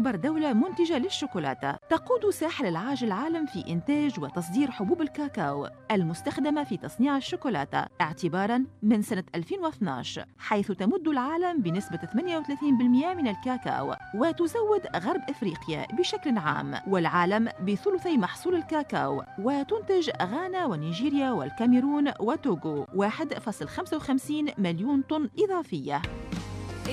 أكبر دولة منتجة للشوكولاتة. تقود ساحل العاج العالم في إنتاج وتصدير حبوب الكاكاو المستخدمة في تصنيع الشوكولاتة اعتباراً من سنة 2012، حيث تمد العالم بنسبة 38% من الكاكاو، وتزود غرب إفريقيا بشكل عام والعالم بثلثي محصول الكاكاو، وتنتج غانا ونيجيريا والكاميرون وتوغو 1.55 مليون طن إضافية.